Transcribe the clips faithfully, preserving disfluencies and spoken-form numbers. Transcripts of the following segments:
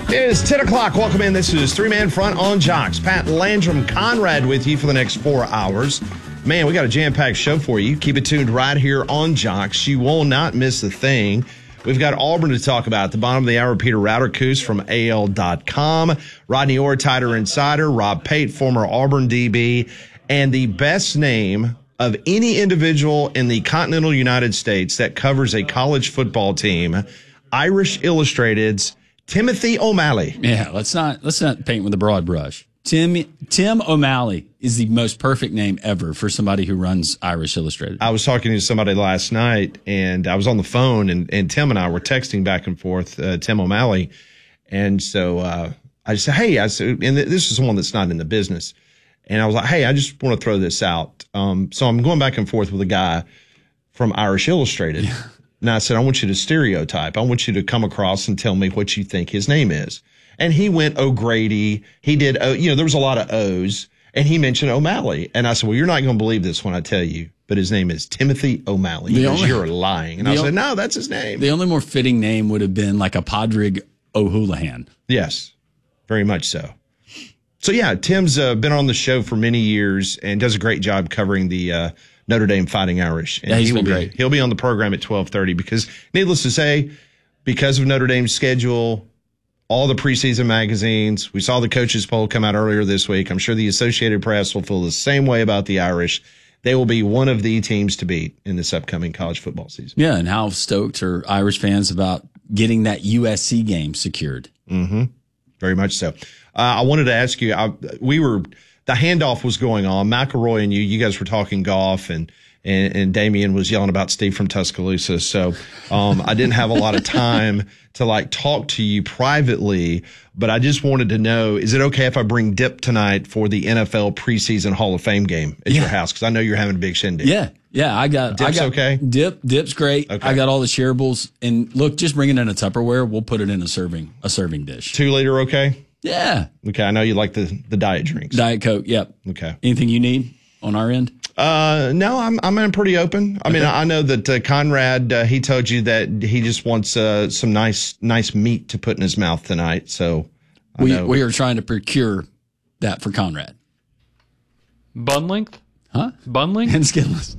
It's ten o'clock. Welcome in. This is Three Man Front on Jocks. Pat Landrum Conrad with you for the next four hours. Man, we got a jam-packed show for you. Keep it tuned right here on Jocks. You will not miss a thing. We've got Auburn to talk about. At the bottom of the hour, Peter Rauterkus from A L dot com, Rodney Orr, Tighter Insider, Rob Pate, former Auburn D B, and the best name of any individual in the continental United States that covers a college football team, Irish Illustrated's Timothy O'Malley. Yeah, let's not let's not paint with a broad brush. Tim Tim O'Malley is the most perfect name ever for somebody who runs Irish Illustrated. I was talking to somebody last night, and I was on the phone, and, and Tim and I were texting back and forth, uh, Tim O'Malley. And so uh, I said, hey, I said, and this is someone that's not in the business. And I was like, hey, I just want to throw this out. Um, so I'm going back and forth with a guy from Irish Illustrated. Yeah. And I said, I want you to stereotype. I want you to come across and tell me what you think his name is. And he went O'Grady. He did, o, you know, there was a lot of O's. And he mentioned O'Malley. And I said, well, you're not going to believe this when I tell you, but his name is Timothy O'Malley. The because only, you're lying. And I said, no, that's his name. The only more fitting name would have been like a Padraig O'Houlihan. Yes, very much so. So, yeah, Tim's uh, been on the show for many years and does a great job covering the uh, Notre Dame Fighting Irish. And yeah, he's he will been be, great. He'll be on the program at twelve thirty because, needless to say, because of Notre Dame's schedule, all the preseason magazines, we saw the coaches poll come out earlier this week. I'm sure the Associated Press will feel the same way about the Irish. They will be one of the teams to beat in this upcoming college football season. Yeah, and how stoked are Irish fans about getting that U S C game secured? Mm-hmm. Very much so. Uh, I wanted to ask you, I, we were, the handoff was going on. McElroy and you, you guys were talking golf, and, and, and Damien was yelling about Steve from Tuscaloosa. So, um, I didn't have a lot of time to like talk to you privately, but I just wanted to know, is it okay if I bring Dip tonight for the N F L preseason Hall of Fame game at yeah. your house? Cause I know you're having a big shindig. Yeah. Yeah. I got, Dip's I got okay. Dip, Dip's great. Okay. I got all the shareables, and look, just bring it in a Tupperware. We'll put it in a serving, a serving dish. Two liter. Okay. Yeah. Okay. I know you like the, the diet drinks. Diet Coke. Yep. Okay. Anything you need on our end? Uh, no, I'm, I'm pretty open. I okay. mean, I know that uh, Conrad, uh, he told you that he just wants, uh, some nice, nice meat to put in his mouth tonight. So I we, know. we are trying to procure that for Conrad. Bun length? Huh? Bun length? And skinless.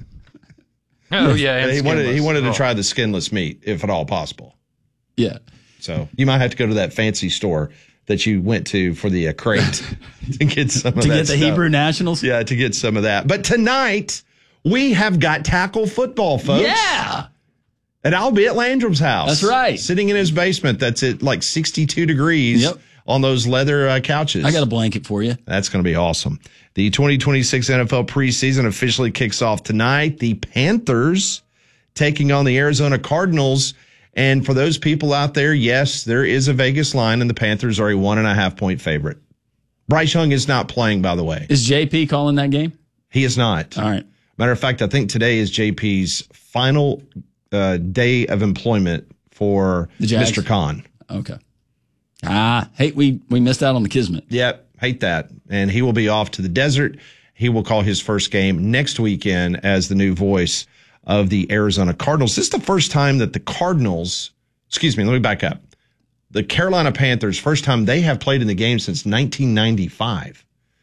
Oh yeah. And he skinless. wanted, he wanted to oh. try the skinless meat if at all possible. Yeah. So you might have to go to that fancy store that you went to for the uh, crate to get some of to that get the stuff. Hebrew Nationals? Yeah, to get some of that. But tonight, we have got tackle football, folks. Yeah. And I'll be at Landrum's house. That's right. Sitting in his basement that's at like sixty-two degrees yep. on those leather uh, couches. I got a blanket for you. That's going to be awesome. The twenty twenty-six N F L preseason officially kicks off tonight. The Panthers taking on the Arizona Cardinals. And for those people out there, yes, there is a Vegas line, and the Panthers are a one and a half point favorite. Bryce Young is not playing, by the way. Is J P calling that game? He is not. All right. Matter of fact, I think today is J P's final uh, day of employment for Mister Khan. Okay. Ah, hey, we, we missed out on the Kismet. Yep, hate that. And he will be off to the desert. He will call his first game next weekend as the new voice of the Arizona Cardinals. This is the first time that the Cardinals, excuse me, let me back up. The Carolina Panthers, first time they have played in the game since nineteen ninety-five.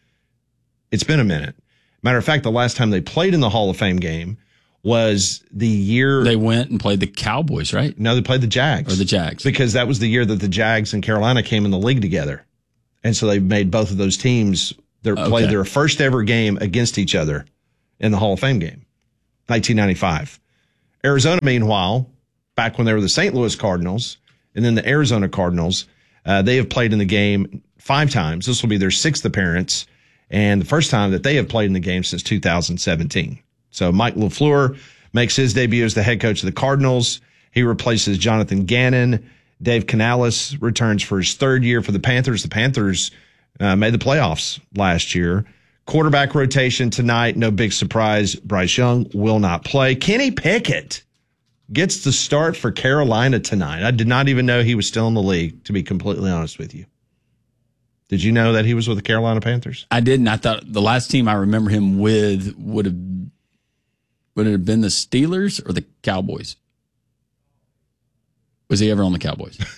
It's been a minute. Matter of fact, the last time they played in the Hall of Fame game was the year they went and played the Cowboys, right? No, they played the Jags. Or the Jags. Because that was the year that the Jags and Carolina came in the league together. And so they made both of those teams their okay. play their first ever game against each other in the Hall of Fame game. nineteen ninety-five. Arizona, meanwhile, back when they were the Saint Louis Cardinals and then the Arizona Cardinals, uh, they have played in the game five times. This will be their sixth appearance and the first time that they have played in the game since two thousand seventeen. So Mike LaFleur makes his debut as the head coach of the Cardinals. He replaces Jonathan Gannon. Dave Canales returns for his third year for the Panthers. The Panthers uh, made the playoffs last year. Quarterback rotation tonight, no big surprise. Bryce Young will not play. Kenny Pickett gets the start for Carolina tonight. I did not even know he was still in the league, to be completely honest with you. Did you know that he was with the Carolina Panthers? I didn't. I thought the last team I remember him with would have would it have been the Steelers or the Cowboys? Was he ever on the Cowboys?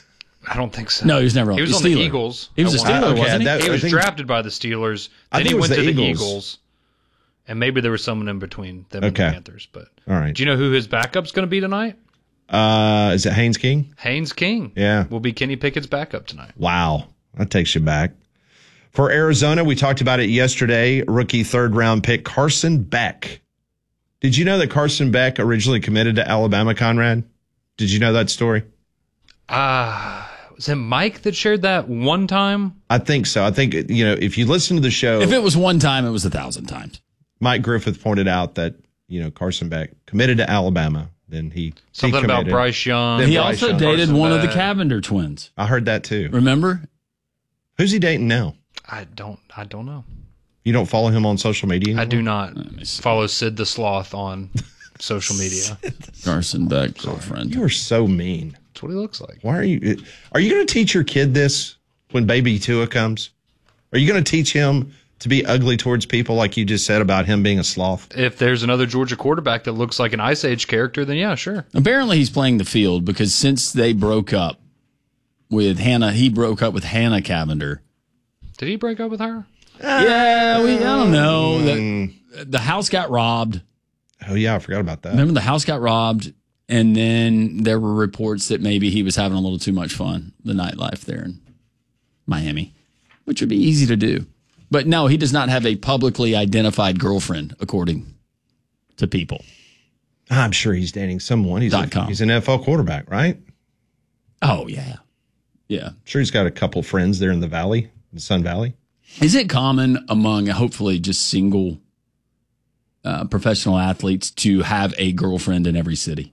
I don't think so. No, he was never on. He was the on Steeler. the Eagles. He was a at one Steeler, time. Okay, wasn't he? that- He I was think- drafted by the Steelers. I Then think he it was went the to the Eagles. Eagles. And maybe there was someone in between them Okay. and the Panthers. But All right. do you know who his backup's going to be tonight? Uh, is it Haynes King? Haynes King. Yeah. Will be Kenny Pickett's backup tonight. Wow. That takes you back. For Arizona, we talked about it yesterday. Rookie third round pick Carson Beck. Did you know that Carson Beck originally committed to Alabama, Conrad? Did you know that story? Ah, uh, was it Mike that shared that one time? I think so. I think, you know, if you listen to the show, If it was one time, it was a thousand times. Mike Griffith pointed out that, you know, Carson Beck committed to Alabama. Then he Something he about committed. Bryce Young. Then He Bryce also Young. dated Carson one of the Beck. Cavender twins. I heard that too. Remember? Who's he dating now? I don't. I don't know. You don't follow him on social media anymore? I do not follow Sid the Sloth on social media. Carson Beck, girlfriend. You are so mean. That's what he looks like. Why are you? Are you going to teach your kid this when baby Tua comes? Are you going to teach him to be ugly towards people like you just said about him being a sloth? If there's another Georgia quarterback that looks like an Ice Age character, then yeah, sure. Apparently, he's playing the field because since they broke up with Hannah, he broke up with Hannah Cavender. Did he break up with her? Yeah, we, I don't know. The, the house got robbed. Oh yeah, I forgot about that. Remember, the house got robbed, and then there were reports that maybe he was having a little too much fun, the nightlife there in Miami, which would be easy to do. But no, he does not have a publicly identified girlfriend, according to people. I'm sure he's dating someone. He's, a, Dot com. he's an N F L quarterback, right? Oh, yeah. Yeah. I'm sure he's got a couple friends there in the valley, the Sun Valley. Is it common among hopefully just single uh, professional athletes to have a girlfriend in every city?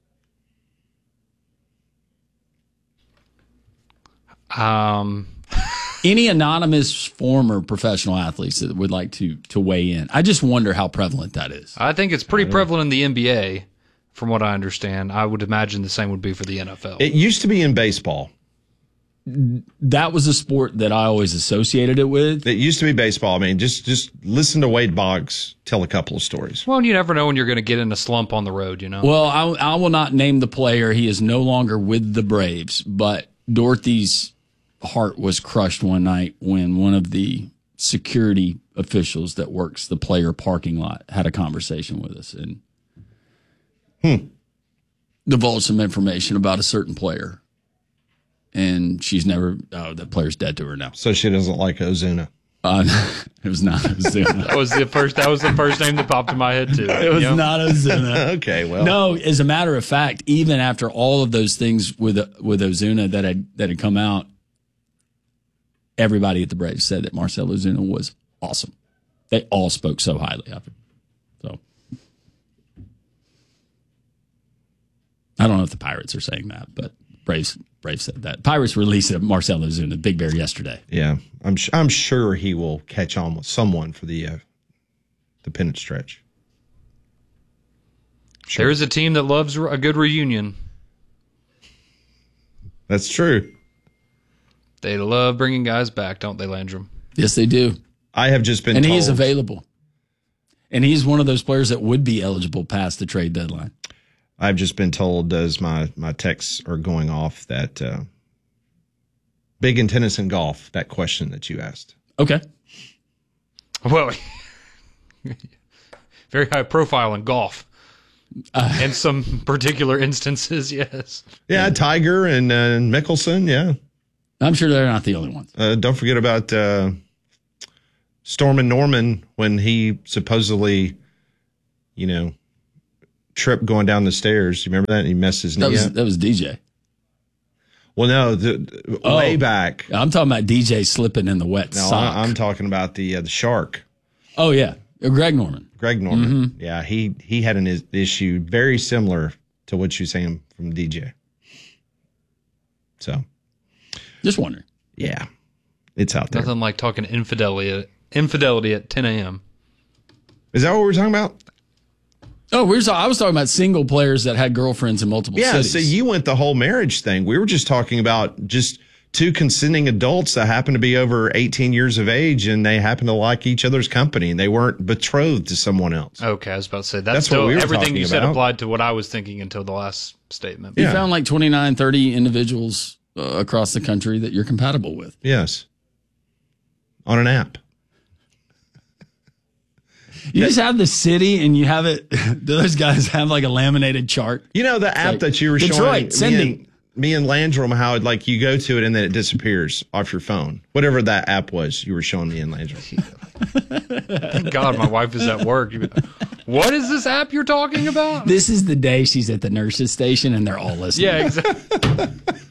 Um, Any anonymous former professional athletes that would like to to weigh in? I just wonder how prevalent that is. I think it's pretty prevalent in the N B A, from what I understand. I would imagine the same would be for the N F L. It used to be in baseball. That was a sport that I always associated it with. It used to be baseball. I mean, just just listen to Wade Boggs tell a couple of stories. Well, you never know when you're going to get in a slump on the road, you know? Well, I, I will not name the player. He is no longer with the Braves, but Dorothy's heart was crushed one night when one of the security officials that works the player parking lot had a conversation with us and hmm. divulged some information about a certain player. And she's never, oh, that player's dead to her now. So she doesn't like Ozuna. Uh, it was not Ozuna. That was the first. That was the first name that popped in my head too. It was Yep. not Ozuna. Okay, well. No, as a matter of fact, even after all of those things with with Ozuna that had that had come out, everybody at the Braves said that Marcell Ozuna was awesome. They all spoke so highly of him. So I don't know if the Pirates are saying that, but Braves Braves said that. Pirates released Marcell Ozuna, Big Bear, yesterday. Yeah, I'm sh- I'm sure he will catch on with someone for the uh, the pennant stretch. Sure. There is a team that loves a good reunion. That's true. They love bringing guys back, don't they, Landrum? Yes, they do. I have just been And told, he is available. And he's one of those players that would be eligible past the trade deadline. I've just been told as my, my texts are going off that uh, big in tennis and golf, that question that you asked. Okay. Well, very high profile in golf. Uh, in some particular instances, yes. Yeah, Tiger and uh, Mickelson, yeah. I'm sure they're not the only ones. Uh, don't forget about uh, Stormin Norman when he supposedly, you know, tripped going down the stairs. You remember that? He messed his knee That was, up. that was D J. Well, no, the, Oh. way back. I'm talking about D J slipping in the wet No, sock. I, I'm talking about the uh, the shark, oh, yeah. Greg Norman. Greg Norman. Mm-hmm. Yeah, he he had an is- issue very similar to what you're saying from D J. So, Just wondering. yeah, it's out there. Nothing like talking infidelity at, infidelity at ten a.m. Is that what we're talking about? Oh, we were, I was talking about single players that had girlfriends in multiple Yeah, cities. so you went the whole marriage thing. We were just talking about just two consenting adults that happen to be over eighteen years of age and they happen to like each other's company and they weren't betrothed to someone else. Okay, I was about to say that's, That's what still we were everything talking you said about. applied to what I was thinking until the last statement. You Yeah. found like twenty-nine, thirty individuals uh, across the country that you're compatible with. Yes. On an app. You just have the city and you have it. Those guys have like a laminated chart. You know, the it's app like, that you were Detroit, showing send me, and, me and Landrum, how it, like you go to it and then it disappears off your phone. Whatever that app was you were showing me and Landrum. Thank God my wife is at work. What is this app you're talking about? This is the day she's at the nurse's station and they're all listening. Yeah, exactly.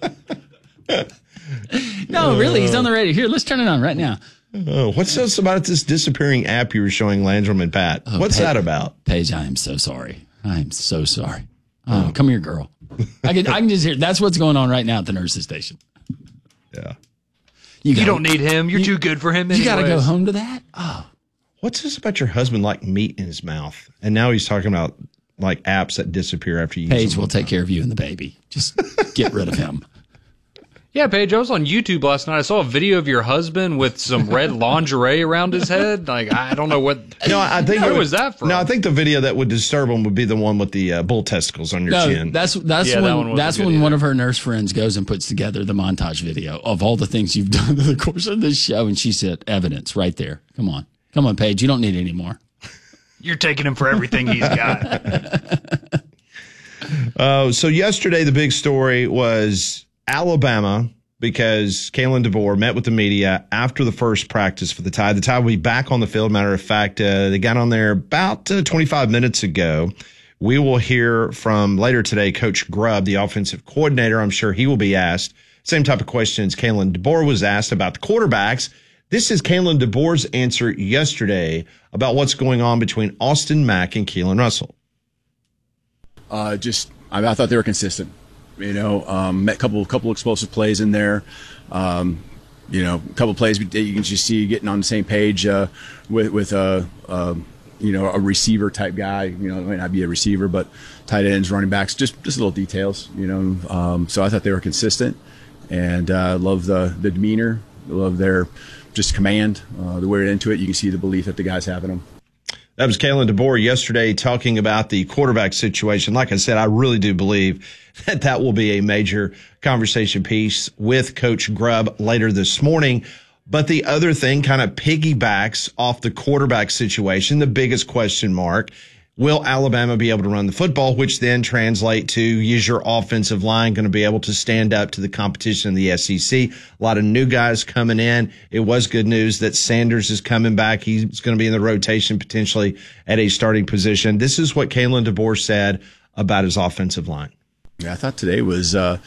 No, really, he's on the radio. Here, let's turn it on right now. Oh, what's this about this disappearing app you were showing Landrum and Pat? Oh, what's Paige, that about? Paige, I am so sorry. I am so sorry. Oh, oh. Come here, girl. I can I can just hear. That's what's going on right now at the nurse's station. Yeah. You, gotta, you don't need him. You're you, too good for him anyways. You got to go home to that? Oh. What's this about your husband like meat in his mouth? And now he's talking about like apps that disappear after you Paige use them. will take care of you and the baby. Just get rid of him. Yeah, Paige, I was on YouTube last night. I saw a video of your husband with some red lingerie around his head. Like, I don't know what. No, I think where would, was that from? No, I think the video that would disturb him would be the one with the uh, bull testicles on your no, chin. That's that's yeah, when that that's when either. one of her nurse friends goes and puts together the montage video of all the things you've done in the course of this show, and she said, "Evidence right there. Come on, come on, Paige. You don't need any more. You're taking him for everything he's got." uh, so yesterday, the big story was Alabama. Because Kalen DeBoer met with the media after the first practice for the Tide. The Tide will be back on the field. Matter of fact, uh, they got on there about uh, twenty-five minutes ago. We will hear from later today Coach Grubb, the offensive coordinator. I'm sure he will be asked same type of questions Kalen DeBoer was asked about the quarterbacks. This is Kalen DeBoer's answer yesterday about what's going on between Austin Mack and Keelan Russell. Uh, just, I, I thought they were consistent. You know, um, met a couple, couple explosive plays in there. Um, you know, a couple plays that you can just see getting on the same page uh, with with a, uh, you know, a receiver type guy. You know, it might not be a receiver, but tight ends, running backs, just just little details. You know, um, so I thought they were consistent, and uh, love the the demeanor, love their just command, uh, the way they're into it. You can see the belief that the guys have in them. That was Kalen DeBoer yesterday talking about the quarterback situation. Like I said, I really do believe that that will be a major conversation piece with Coach Grubb later this morning. But the other thing kind of piggybacks off the quarterback situation, the biggest question mark. Will Alabama be able to run the football, which then translate to, is your offensive line going to be able to stand up to the competition in the S E C? A lot of new guys coming in. It was good news that Sanders is coming back. He's going to be in the rotation potentially at a starting position. This is what Kalen DeBoer said about his offensive line. Yeah, I thought today was uh,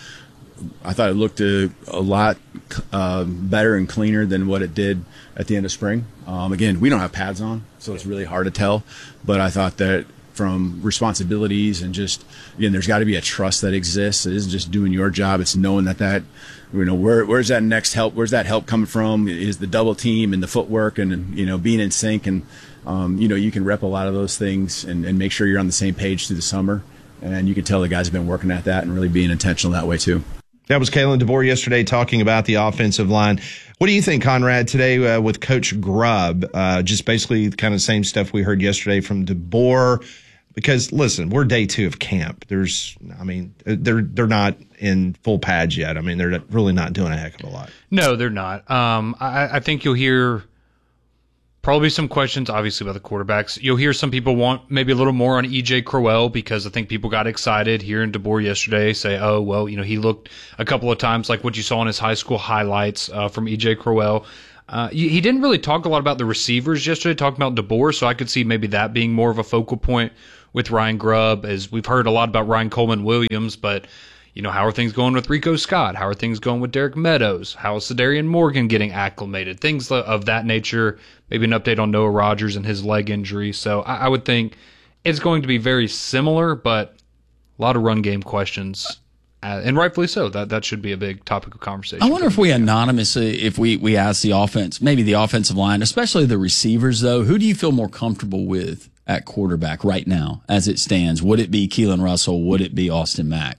I thought it looked a, a lot uh, better and cleaner than what it did at the end of spring. Um, again, we don't have pads on, so it's really hard to tell. But I thought that from responsibilities and just, again, there's got to be a trust that exists. It isn't just doing your job. It's knowing that that, you know, where where's that next help? Where's that help coming from? Is the double team and the footwork and, you know, being in sync. And, um, you know, you can rep a lot of those things and, and make sure you're on the same page through the summer. And you can tell the guys have been working at that and really being intentional that way too. That was Kalen DeBoer yesterday talking about the offensive line. What do you think, Conrad, today uh, with Coach Grubb? Uh, just basically kind of the same stuff we heard yesterday from DeBoer. Because, listen, we're day two of camp. There's, I mean, they're they're not in full pads yet. I mean, they're really not doing a heck of a lot. No, they're not. Um, I, I think you'll hear probably some questions, obviously, about the quarterbacks. You'll hear some people want maybe a little more on E J Crowell because I think people got excited hearing DeBoer yesterday say, oh, well, you know, he looked a couple of times like what you saw in his high school highlights uh, from E J Crowell. Uh, he didn't really talk a lot about the receivers yesterday, talking about DeBoer, so I could see maybe that being more of a focal point with Ryan Grubb, as we've heard a lot about Ryan Coleman Williams, but, you know, how are things going with Rico Scott? How are things going with Derek Meadows? How is Cedarian Morgan getting acclimated? Things of that nature. Maybe an update on Noah Rogers and his leg injury. So I, I would think it's going to be very similar, but a lot of run game questions. Uh, and rightfully so. That that should be a big topic of conversation. I wonder if we anonymously, if we, we ask the offense, maybe the offensive line, especially the receivers, though, who do you feel more comfortable with at quarterback right now as it stands? Would it be Keelan Russell? Would it be Austin Mack?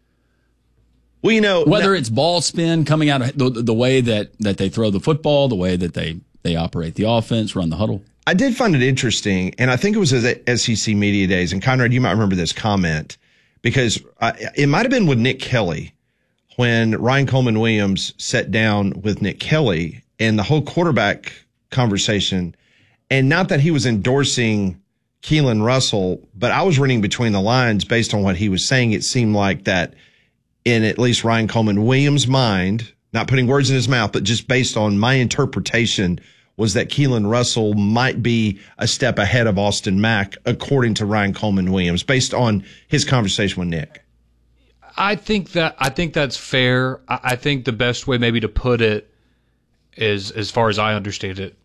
Well, you know, whether that, it's ball spin coming out of the, the way that, that they throw the football, the way that they, they operate the offense, run the huddle. I did find it interesting, and I think it was at S E C Media Days, and Conrad, you might remember this comment, because uh, it might have been with Nick Kelly, when Ryan Coleman Williams sat down with Nick Kelly and the whole quarterback conversation, and not that he was endorsing Keelan Russell, but I was reading between the lines based on what he was saying. It seemed like that in at least Ryan Coleman Williams' mind, not putting words in his mouth, but just based on my interpretation, was that Keelan Russell might be a step ahead of Austin Mack, according to Ryan Coleman Williams, based on his conversation with Nick. I think that I think that's fair. I, I think the best way maybe to put it is, as far as I understand it,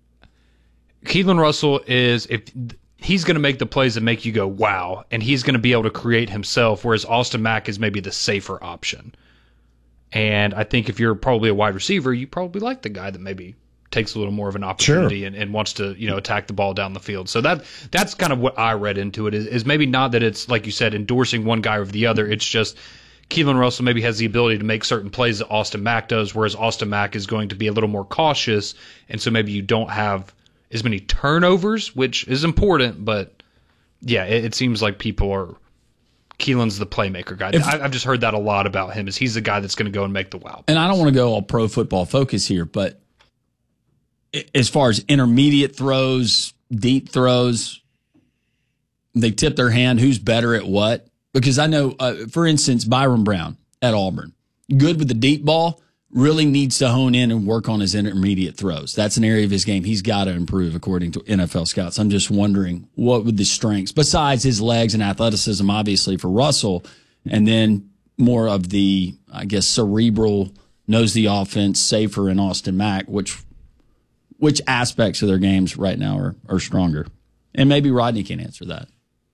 Keelan Russell is, if he's going to make the plays that make you go, wow, and he's going to be able to create himself, whereas Austin Mack is maybe the safer option. And I think if you're probably a wide receiver, you probably like the guy that maybe takes a little more of an opportunity Sure. and, and wants to, you know, attack the ball down the field. So that that's kind of what I read into it, is, is maybe not that it's, like you said, endorsing one guy over the other. It's just Keelan Russell maybe has the ability to make certain plays that Austin Mack does, whereas Austin Mack is going to be a little more cautious. And so maybe you don't have as many turnovers, which is important. But, yeah, it, it seems like people are – Keelan's the playmaker guy. If, I, I've just heard that a lot about him, is he's the guy that's going to go and make the wow. And I don't want to go all pro football focus here, but – as far as intermediate throws, deep throws, they tip their hand who's better at what. Because I know, uh, for instance, Byron Brown at Auburn, good with the deep ball, really needs to hone in and work on his intermediate throws. That's an area of his game he's got to improve, according to N F L scouts. I'm just wondering what would the strengths, besides his legs and athleticism, obviously, for Russell, and then more of the, I guess, cerebral, knows the offense, safer in Austin Mack, which which aspects of their games right now are, are stronger? And maybe Rodney can answer that.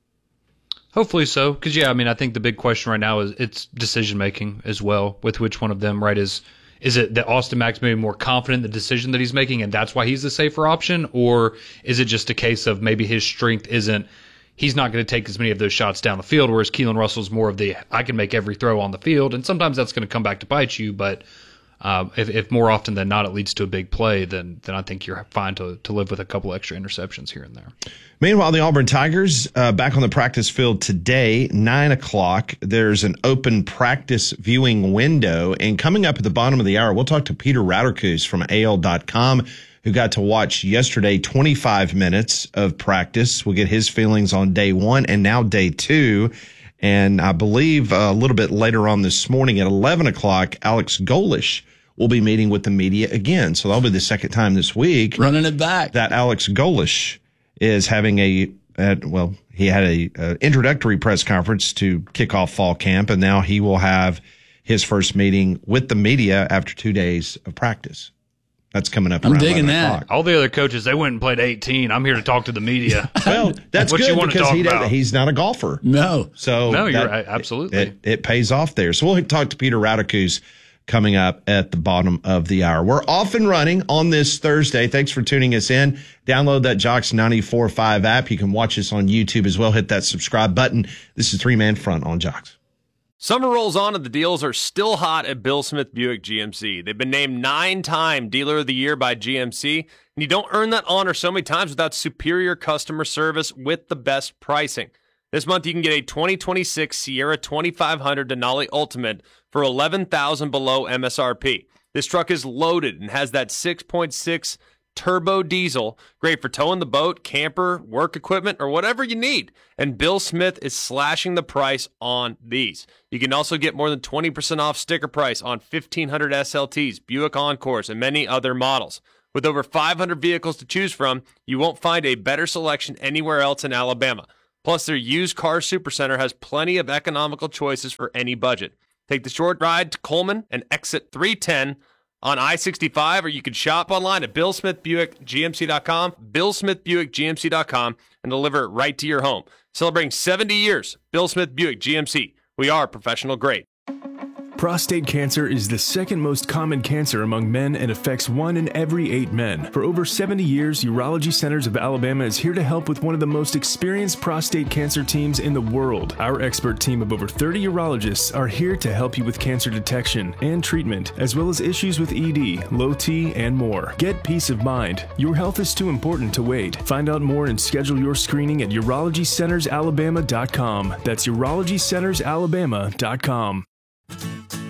Hopefully so. Because, yeah, I mean, I think the big question right now is it's decision-making as well, with which one of them, right, is is it that Austin Mack's maybe more confident in the decision that he's making and that's why he's the safer option? Or is it just a case of maybe his strength isn't, he's not going to take as many of those shots down the field, whereas Keelan Russell's more of the, I can make every throw on the field. And sometimes that's going to come back to bite you, but Uh, if, if more often than not it leads to a big play, then then I think you're fine to, to live with a couple extra interceptions here and there. Meanwhile, the Auburn Tigers uh, back on the practice field today, nine o'clock. There's an open practice viewing window. And coming up at the bottom of the hour, we'll talk to Peter Rauterkus from A L dot com, who got to watch yesterday twenty-five minutes of practice. We'll get his feelings on day one and now day two. And I believe uh, a little bit later on this morning at eleven o'clock, Alex Golesh will be meeting with the media again. So that'll be the second time this week. Running it back. That Alex Golesh is having a, uh, well, he had a uh, introductory press conference to kick off fall camp, and now he will have his first meeting with the media after two days of practice. That's coming up. I'm around digging that. o'clock. All the other coaches, they went and played eighteen. I'm here to talk to the media. Well, that's What good you want to because talk he about? he's not a golfer. No. So No, you're that- right. Absolutely. It, it pays off there. So we'll talk to Peter Rauterkus coming up at the bottom of the hour. We're off and running on this Thursday. Thanks for tuning us in. Download that Jocks ninety-four point five app. You can watch us on YouTube as well. Hit that subscribe button. This is Three Man Front on Jocks. Summer rolls on and the deals are still hot at Bill Smith Buick G M C. They've been named nine-time Dealer of the Year by G M C, and you don't earn that honor so many times without superior customer service with the best pricing. This month you can get a twenty twenty-six Sierra twenty-five hundred Denali Ultimate for eleven thousand dollars below M S R P. This truck is loaded and has that six point six turbo diesel, great for towing the boat, camper, work equipment, or whatever you need. And Bill Smith is slashing the price on these. You can also get more than twenty percent off sticker price on fifteen hundred S L Ts, Buick Encores, and many other models. With over five hundred vehicles to choose from, you won't find a better selection anywhere else in Alabama. Plus, their used car supercenter has plenty of economical choices for any budget. Take the short ride to Coleman and exit three ten on I sixty-five, or you can shop online at bill smith buick g m c dot com, bill smith buick g m c dot com, and deliver it right to your home. Celebrating seventy years, Bill Smith Buick G M C. We are professional grade. Prostate cancer is the second most common cancer among men and affects one in every eight men. For over seventy years, Urology Centers of Alabama is here to help with one of the most experienced prostate cancer teams in the world. Our expert team of over thirty urologists are here to help you with cancer detection and treatment, as well as issues with E D, low T, and more. Get peace of mind. Your health is too important to wait. Find out more and schedule your screening at urology centers alabama dot com. That's urology centers alabama dot com.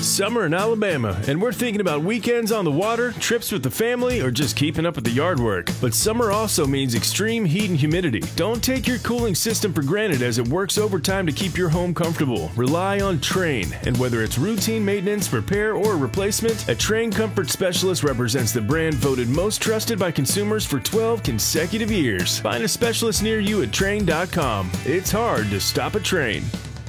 Summer in Alabama, and we're thinking about weekends on the water, trips with the family, or just keeping up with the yard work. But summer also means extreme heat and humidity. Don't take your cooling system for granted as it works overtime to keep your home comfortable. Rely on Trane, and whether it's routine maintenance, repair, or replacement, a Trane Comfort Specialist represents the brand voted most trusted by consumers for twelve consecutive years. Find a specialist near you at Trane dot com. It's hard to stop a Trane.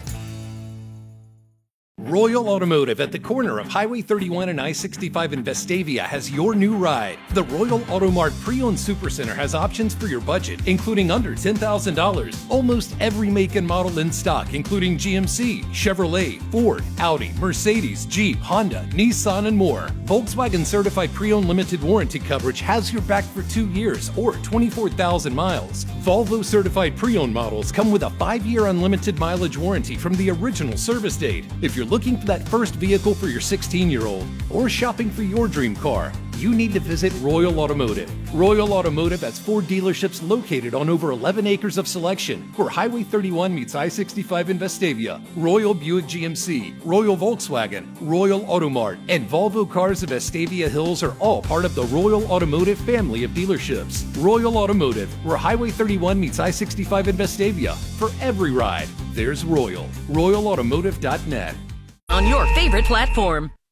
Royal Automotive at the corner of Highway thirty-one and I sixty-five in Vestavia has your new ride. The Royal Auto Mart Pre-Owned Supercenter has options for your budget, including under ten thousand dollars. Almost every make and model in stock, including G M C, Chevrolet, Ford, Audi, Mercedes, Jeep, Honda, Nissan, and more. Volkswagen Certified Pre-Owned Limited Warranty coverage has your back for two years or twenty-four thousand miles. Volvo Certified Pre-Owned models come with a five-year unlimited mileage warranty from the original service date. If you're looking for that first vehicle for your sixteen-year-old or shopping for your dream car, you need to visit Royal Automotive. Royal Automotive has four dealerships located on over eleven acres of selection where Highway thirty-one meets I sixty-five in Vestavia. Royal Buick G M C, Royal Volkswagen, Royal Auto Mart, and Volvo Cars of Vestavia Hills are all part of the Royal Automotive family of dealerships. Royal Automotive, where Highway thirty-one meets I sixty-five in Vestavia. For every ride, there's Royal. Royal Automotive dot net. On your favorite platform.